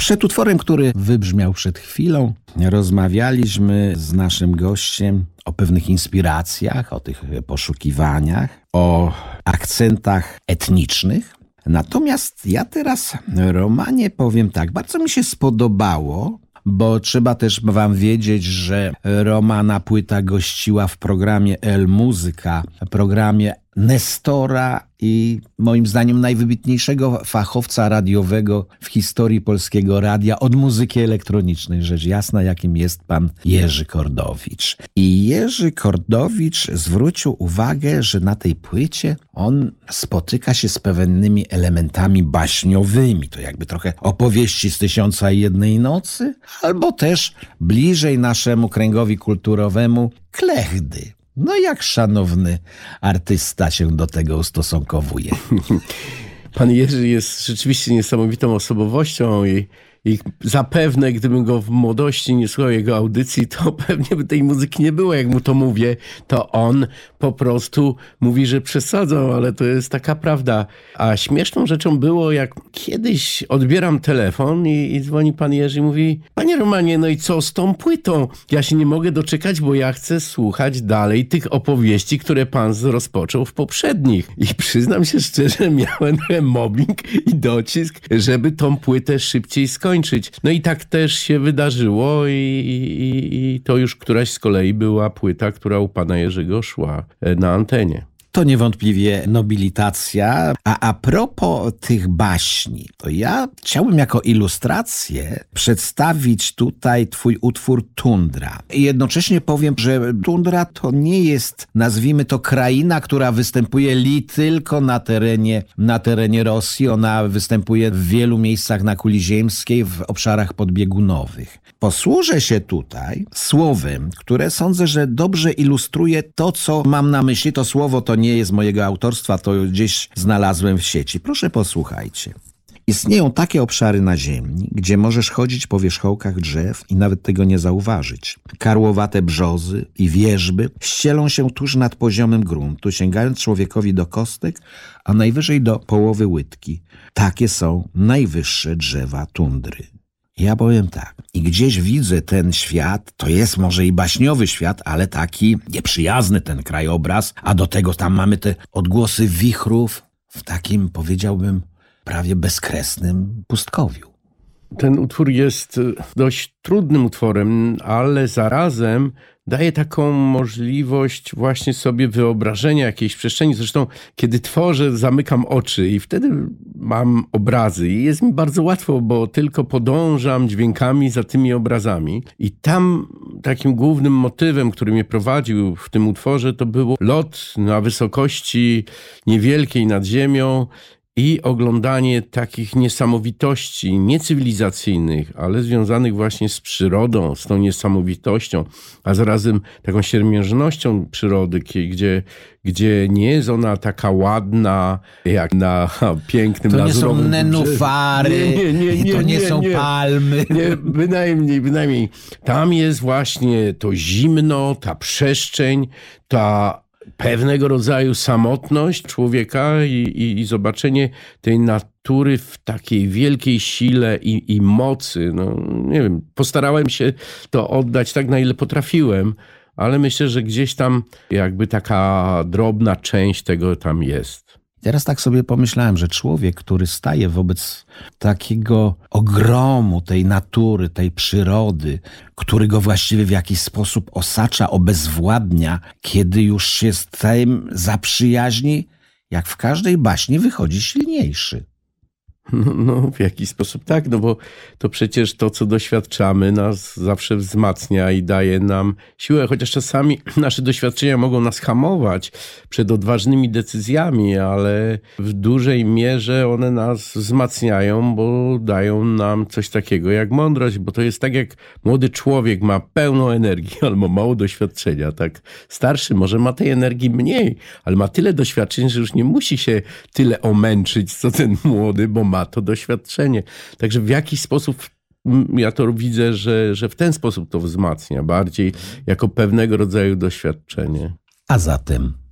Przed utworem, który wybrzmiał przed chwilą, rozmawialiśmy z naszym gościem o pewnych inspiracjach, o tych poszukiwaniach, o akcentach etnicznych. Natomiast ja teraz, Romanie, powiem tak, bardzo mi się spodobało, bo trzeba też wam wiedzieć, że Romana płyta gościła w programie El Muzyka, programie Nestora i moim zdaniem najwybitniejszego fachowca radiowego w historii polskiego radia od muzyki elektronicznej, rzecz jasna, jakim jest pan Jerzy Kordowicz. I Jerzy Kordowicz zwrócił uwagę, że na tej płycie on spotyka się z pewnymi elementami baśniowymi. To jakby trochę opowieści z 1001 nocy, albo też bliżej naszemu kręgowi kulturowemu klechdy. No jak szanowny artysta się do tego ustosunkowuje? Pan Jerzy jest rzeczywiście niesamowitą osobowością i zapewne, gdybym go w młodości nie słuchał jego audycji, to pewnie by tej muzyki nie było. Jak mu to mówię, to on po prostu mówi, że przesadzał, ale to jest taka prawda. A śmieszną rzeczą było, jak kiedyś odbieram telefon i dzwoni pan Jerzy i mówi: panie Romanie, no i co z tą płytą? Ja się nie mogę doczekać, bo ja chcę słuchać dalej tych opowieści, które pan rozpoczął w poprzednich. I przyznam się szczerze, miałem mobbing i docisk, żeby tą płytę szybciej skończyć. No i tak też się wydarzyło i to już któraś z kolei była płyta, która u pana Jerzego szła na antenie. To niewątpliwie nobilitacja. A propos tych baśni, to ja chciałbym jako ilustrację przedstawić tutaj twój utwór Tundra. I jednocześnie powiem, że Tundra to nie jest, nazwijmy to, kraina, która występuje tylko na terenie Rosji. Ona występuje w wielu miejscach na kuli ziemskiej, w obszarach podbiegunowych. Posłużę się tutaj słowem, które sądzę, że dobrze ilustruje to, co mam na myśli. To słowo to nie jest mojego autorstwa, to gdzieś znalazłem w sieci. Proszę posłuchajcie. Istnieją takie obszary na ziemi, gdzie możesz chodzić po wierzchołkach drzew i nawet tego nie zauważyć. Karłowate brzozy i wierzby ścielą się tuż nad poziomem gruntu, sięgając człowiekowi do kostek, a najwyżej do połowy łydki. Takie są najwyższe drzewa tundry. Ja powiem tak, i gdzieś widzę ten świat, to jest może i baśniowy świat, ale taki nieprzyjazny ten krajobraz, a do tego tam mamy te odgłosy wichrów w takim, powiedziałbym, prawie bezkresnym pustkowiu. Ten utwór jest dość trudnym utworem, ale zarazem daje taką możliwość właśnie sobie wyobrażenia jakiejś przestrzeni. Zresztą, kiedy tworzę, zamykam oczy i wtedy mam obrazy. I jest mi bardzo łatwo, bo tylko podążam dźwiękami za tymi obrazami. I tam takim głównym motywem, który mnie prowadził w tym utworze, to było lot na wysokości niewielkiej nad ziemią i oglądanie takich niesamowitości niecywilizacyjnych, ale związanych właśnie z przyrodą, z tą niesamowitością, a zarazem taką siermiężnością przyrody, gdzie nie jest ona taka ładna jak na pięknym lazurowym... To nie są nenufary, to nie są palmy. Nie, bynajmniej. Tam jest właśnie to zimno, ta przestrzeń, ta pewnego rodzaju samotność człowieka i zobaczenie tej natury w takiej wielkiej sile i mocy. No, nie wiem, postarałem się to oddać tak, na ile potrafiłem, ale myślę, że gdzieś tam jakby taka drobna część tego tam jest. Teraz tak sobie pomyślałem, że człowiek, który staje wobec takiego ogromu tej natury, tej przyrody, który go właściwie w jakiś sposób osacza, obezwładnia, kiedy już się z tym zaprzyjaźni, jak w każdej baśni wychodzi silniejszy. No, w jakiś sposób tak, no bo to przecież to, co doświadczamy, nas zawsze wzmacnia i daje nam siłę, chociaż czasami nasze doświadczenia mogą nas hamować przed odważnymi decyzjami, ale w dużej mierze one nas wzmacniają, bo dają nam coś takiego jak mądrość, bo to jest tak, jak młody człowiek ma pełną energii, ale ma mało doświadczenia, tak starszy może ma tej energii mniej, ale ma tyle doświadczeń, że już nie musi się tyle omęczyć, co ten młody, bo ma to doświadczenie. Także w jakiś sposób ja to widzę, że w ten sposób to wzmacnia bardziej jako pewnego rodzaju doświadczenie. A zatem